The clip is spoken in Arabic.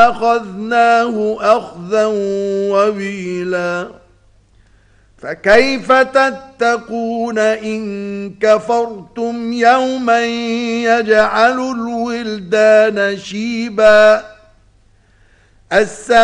لأخذناه أخذا وبيلا فكيف تتقون إن كفرتم يوما يجعل الولدان شيبا